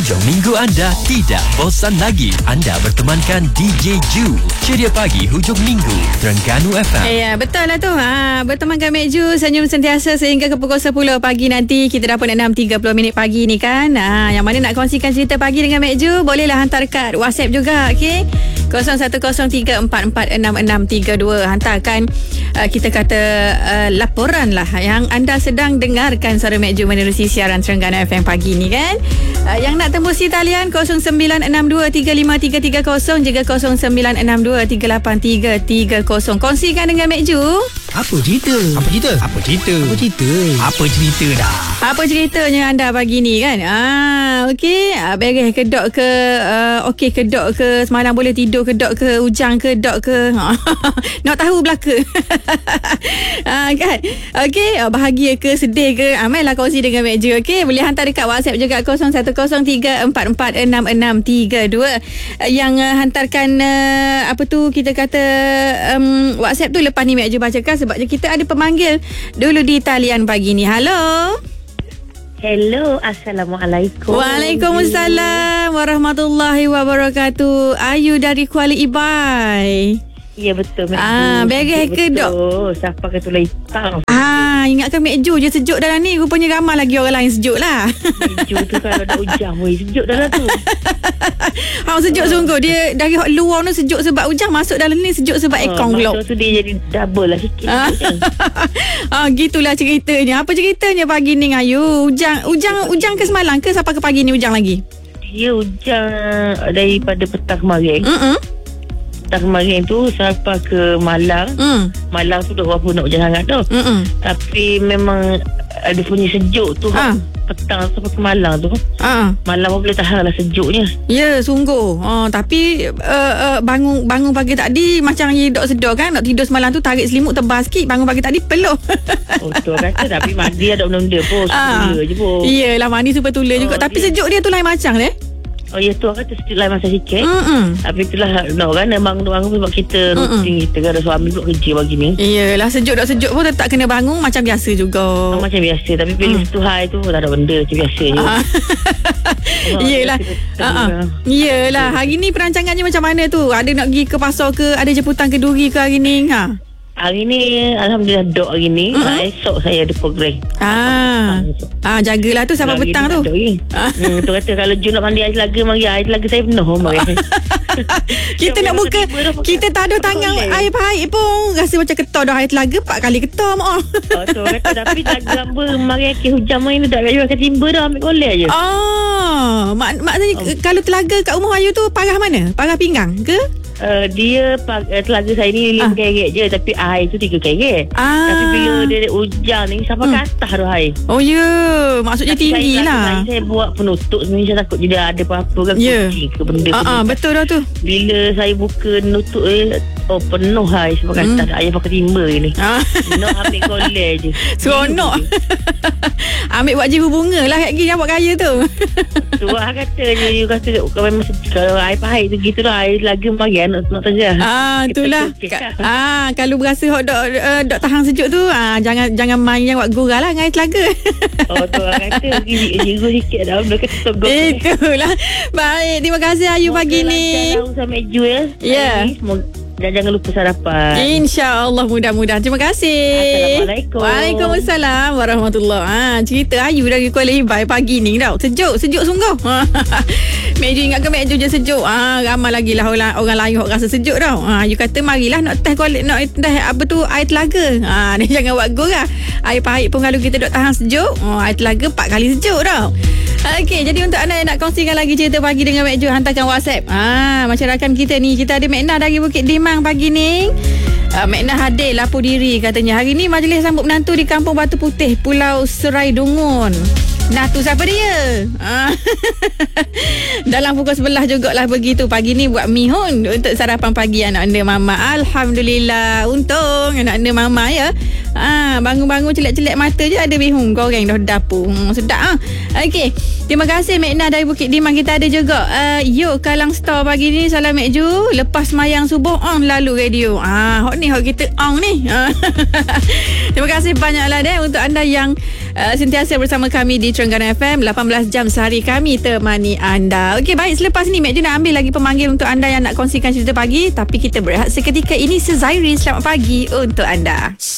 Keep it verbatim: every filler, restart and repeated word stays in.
Hujung minggu anda tidak bosan lagi. Anda bertemankan D J Ju. Ceria pagi hujung minggu Terengganu F M. Ya, betul lah tu. Ha, bertemankan Mek Ju, senyum sentiasa sehingga ke pukul sepuluh pagi nanti. Kita dapat enam tiga puluh minit pagi ni kan. Ha, yang mana nak kongsikan cerita pagi dengan Mek Ju, bolehlah hantar kat WhatsApp juga, okey? kosong satu kosong tiga empat empat enam enam tiga dua. Hantarkan uh, kita kata uh, laporan lah yang anda sedang dengarkan suara Mek Ju menerusi siaran Terengganu F M pagi ni kan. Uh, yang nak tembusi talian kosong sembilan enam dua tiga lima tiga tiga kosong juga kosong sembilan enam dua tiga lapan tiga tiga kosong. Kongsikan dengan Mek Ju. Apa cerita? Apa cerita? Apa cerita? Apa cerita? Apa cerita dah? Apa ceritanya anda pagi ni kan? Ah, okey. Ah, beres ke dok ke? Uh, okey ke dok ke? Semalam boleh tidur ke dok ke? Ujang ke dok ke? Nak tahu belaka. ah, kan? Okey. Uh, bahagia ke? Sedih ke? Ah, mainlah kongsi dengan Mek Ju. Okey. Boleh hantar dekat WhatsApp juga kosong satu kosong tiga empat empat enam enam tiga dua. Uh, yang uh, hantarkan uh, apa tu kita kata um, WhatsApp tu lepas ni Mek Ju bacakan sebabnya kita ada pemanggil dulu di talian pagi ni. Halo. Hello, Assalamualaikum. Waalaikumsalam warahmatullahi wabarakatuh. Ayu dari Kuala Ibai. Ya, betul. Mek Ah, Ju. beres ke dok? Betul. Siapa kata tulah hitam? Ah, ingatkan Mek Ju je sejuk dalam ni. Rupanya ramai lagi orang lain sejuk lah. Mek Ju tu kalau ada hujan, weh, sejuk dalam tu. Ha, sejuk oh. sungguh. Dia dari luar tu sejuk sebab hujan, masuk dalam ni sejuk sebab Oh, aircon pula. Masuk tu dia jadi double lah sikit. Ah. ah, gitulah ceritanya. Apa ceritanya pagi ni Ayu? Hujan, hujan, hujan ke semalam ke sampai ke pagi ni hujan lagi? Dia hujan daripada petang kemarin. Mm-mm. Petang kemarin tu sampai ke malam. Mm. Malam tu dah berapa nak hujan sangat tu. Mm-mm. Tapi memang ada punya sejuk tu. Ah. Petang sampai ke malam tu. Ah. Malam pun boleh tahan lah sejuknya. Ya, sungguh. Oh, tapi uh, uh, bangun bangun pagi tadi macam ye dok sedar kan, nak tidur semalam tu tarik selimut tebal sikit, bangun pagi tadi peluh. Oh, tu kata tapi mandi ada benda-benda pun. Ah. Tula je pun. Iyalah, mandi super tula Oh, juga. Tapi dia- sejuk dia tu lain macam deh. Oh, ya tu kata sedikit lain masa sikit. Mm-mm. Tapi itulah nak kan bangun-bangun sebab kita rutin kita kan ada suami pula kerja pagi ni. Iyalah, sejuk dok sejuk pun tetap kena bangun macam biasa juga. Oh, macam biasa. Tapi bila Mm. tu hai tu tak ada benda macam biasa je. Ah. Iyalah. kita- Ah, ah. Iyalah, hari ni perancangannya macam mana tu? Ada nak pergi ke pasar ke? Ada jemputan keduri ke hari ni? Ha. Hari ni Alhamdulillah dok hari ni. Mm-mm. Ah, esok saya ada program. Ah. Ah, jagalah tu sampai Hari petang ni tu. tak ada lagi. Ah. Hmm, tu kata kalau Jun nak mandi air telaga, mari air telaga saya penuh. Mari. Kita nak buka, kita tak ada tangan air pahit pun rasa macam ketar dah air telaga empat kali ketar mak. Oh, tu kata tapi telaga hamba mari akhir hujan main tu tak payah pakai timba dah, ambil golek je. Ah, mak maknanya Oh. kalau telaga kat rumah Ayu tu parah mana? Parah pinggang ke? Uh, dia uh, telaga saya ni lima Ah. keret je, tapi air tu tiga keret. Ah. Tapi bila dia hujan ni sampai Hmm. ke atas tu air. Oh ya, yeah. maksudnya Tapi tinggi saya, lah. Saya, saya buat penutup sebenarnya, saya takut dia ada apa-apa kan, Ya. kucing ke benda Ah, tu. ah, betul dah tu. Bila saya buka nutup eh, oh penuh air sampai ke Hmm. atas. Ayah pakai timba ni. Ah. Nak ambil golek je. Seronok. Ambil buat jiwa bunga lah kat gini buat kaya tu. Tu lah kata dia, dia kata kalau memang kalau air pahit tu gitu lah, air lagi mari nak nak terjah. Ah, itulah. Ka- ah, kalau berasa hot dok uh, dok tahan sejuk tu, ah jangan jangan main yang buat gurau lah dengan air telaga. Oh tu lah kata jiru sikit dah benda kata togok. Itulah. Baik, terima kasih Ayu pagi ni. Semoga lancar sama Ju ya. Ya. Hari ni, semoga- Dan jangan lupa sarapan. InsyaAllah mudah-mudahan. Terima kasih. Assalamualaikum. Waalaikumsalam warahmatullahi. Ha, cerita Ayu dari Kuala Ibai pagi ni tau. Sejuk, sejuk sungguh. Mek Ju ingat ke Mek Ju je sejuk. Ha, ramai lagi lah orang, orang lain yang rasa sejuk tau. Ha, Ayu kata marilah nak teh kuala, nak teh apa tu air telaga. Ha, dia jangan buat gurau. Air pahit pun kalau kita duk tahan sejuk, oh, air telaga empat kali sejuk tau. Okey, jadi untuk anda yang nak kongsikan lagi cerita pagi dengan Mek Ju, hantarkan WhatsApp. Ah, masyarakat kita ni, kita ada Mek Nah dari Bukit Timang pagi ni. Uh, Mek Nah hadir lapor diri katanya. Hari ni majlis sambut menantu di Kampung Batu Putih, Pulau Serai Dungun. Nah tu siapa dia? Ah. Dalam pukul sebelas jugalah begitu. Pagi ni buat mihun untuk sarapan pagi anak anda mama. Alhamdulillah. Untung anak anda mama ya. Ah, bangun-bangun celak-celak mata je ada bihun goreng dah dapur. Hmm, sedap ah. Okey. Terima kasih Mek Nah dari Bukit Timah. Kita ada juga uh, Yuk Kalang Store pagi ni. Salam Mek Ju. Lepas mayang subuh on lalu radio. Ah, hot ni hot kita on ni. Terima kasih banyaklah deh untuk anda yang uh, sentiasa bersama kami di Terengganu F M. lapan belas jam sehari kami temani anda. Okey, baik, selepas ni Mek Ju nak ambil lagi pemanggil untuk anda yang nak kongsikan cerita pagi, tapi kita berehat seketika ini. Sezairi, selamat pagi untuk anda.